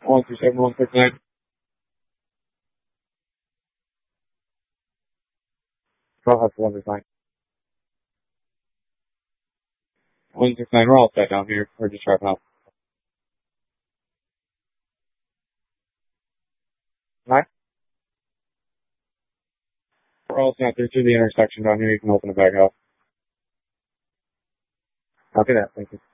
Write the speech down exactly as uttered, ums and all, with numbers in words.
one three seven one six nine. twelve F one six nine. one six nine, we're all set down here. We're just wrapping up. Alright? We're all set. There's through the intersection down here. You can open it back up. Copy that. Thank you.